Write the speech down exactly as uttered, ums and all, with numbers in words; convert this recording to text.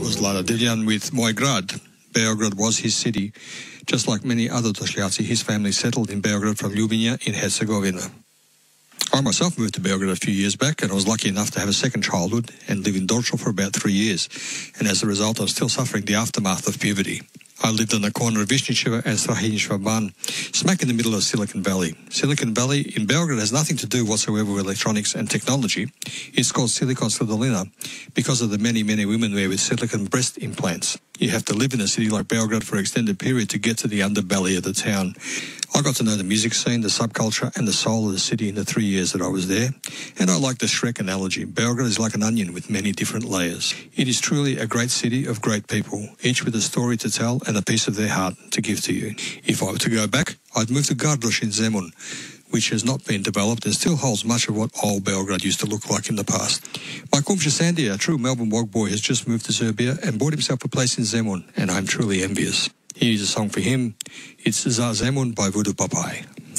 was Lada Divyan with Moj Grad. Beograd was his city. Just like many other Došljaci, his family settled in Beograd from Ljubinja in Herzegovina. I myself moved to Beograd a few years back, and I was lucky enough to have a second childhood and live in Dorčul for about three years. And as a result, I'm still suffering the aftermath of puberty. I lived on the corner of Višnjićeva and Strahinjska Ban, smack in the middle of Silicon Valley. Silicon Valley in Beograd has nothing to do whatsoever with electronics and technology. It's called Silikonska dolina because of the many, many women there with silicon breast implants. You have to live in a city like Beograd for an extended period to get to the underbelly of the town. I got to know the music scene, the subculture, and the soul of the city in the three years that I was there. And I like the Shrek analogy. Beograd is like an onion with many different layers. It is truly a great city of great people, each with a story to tell and a piece of their heart to give to you. If I were to go back, I'd move to Gardoš in Zemun, which has not been developed and still holds much of what old Beograd used to look like in the past. My Kumsha Sandy, a true Melbourne Wog boy, has just moved to Serbia and bought himself a place in Zemun, and I'm truly envious. Here's a song for him. It's Za Zemun by Voodoo Popeye.